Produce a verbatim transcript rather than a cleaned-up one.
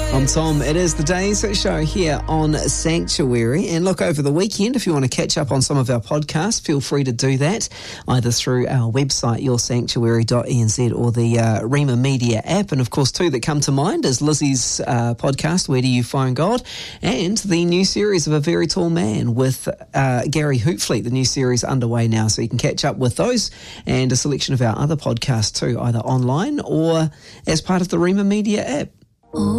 I'm Tom. It is the Days Show here on Sanctuary. And look, over the weekend, if you want to catch up on some of our podcasts, feel free to do that either through our website, your sanctuary dot n z, or the uh, Rhema Media app. And of course, two that come to mind is Lizzie's uh, podcast, Where Do You Find God? And the new series of A Very Tall Man with uh, Gary Hoopfleet, the new series underway now. So you can catch up with those and a selection of our other podcasts too, either online or as part of the Rhema Media app.